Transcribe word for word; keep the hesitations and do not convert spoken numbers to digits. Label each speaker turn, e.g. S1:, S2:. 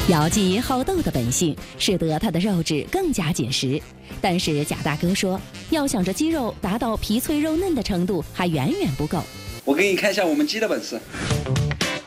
S1: 咬鸡好斗的本性，使得它的肉质更加紧实。但是贾大哥说，要想这鸡肉达到皮脆肉嫩的程度，还远远不够。
S2: 我给你看一下我们鸡的本事。